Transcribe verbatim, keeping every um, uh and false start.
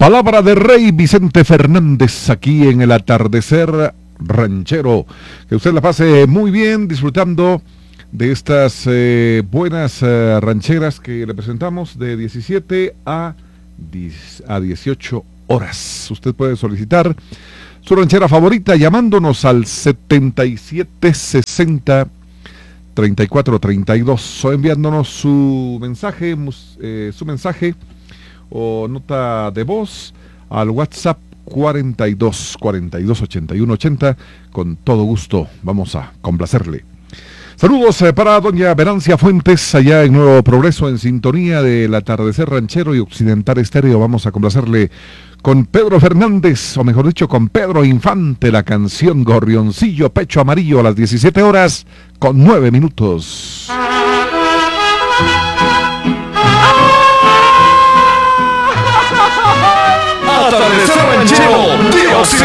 Palabra de Rey Vicente Fernández aquí en el atardecer ranchero. Que usted la pase muy bien disfrutando de estas eh, buenas eh, rancheras que le presentamos de diecisiete a dieciocho horas. Usted puede solicitar su ranchera favorita llamándonos al setenta y siete sesenta treinta y cuatro treinta y dos o enviándonos su mensaje, eh, su mensaje o nota de voz al WhatsApp cuarenta y dos cuarenta y dos ochenta y uno ochenta. Con todo gusto vamos a complacerle. Saludos eh, para doña Verancia Fuentes allá en Nuevo Progreso, en sintonía del atardecer ranchero y Occidental Estéreo. Vamos a complacerle con Pedro Fernández, o mejor dicho con Pedro Infante, la canción Gorrioncillo Pecho Amarillo a las diecisiete horas con nueve minutos. Atardecer ranchero de Occidental.